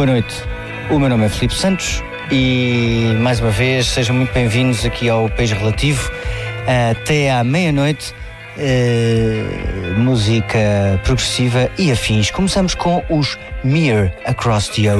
Boa noite, o meu nome é Filipe Santos e, mais uma vez, sejam muito bem-vindos aqui ao País Relativo. Até à meia-noite, música progressiva e afins. Começamos com os Mir Across the Ocean.